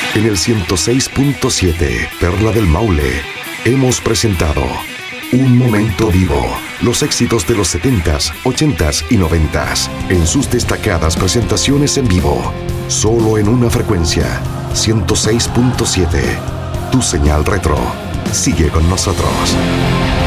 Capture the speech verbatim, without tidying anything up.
En el ciento seis punto siete, Perla del Maule, hemos presentado Un Momento Vivo. Los éxitos de los setentas, ochentas y noventas en sus destacadas presentaciones en vivo. Solo en una frecuencia, ciento seis punto siete. Tu señal retro. Sigue con nosotros.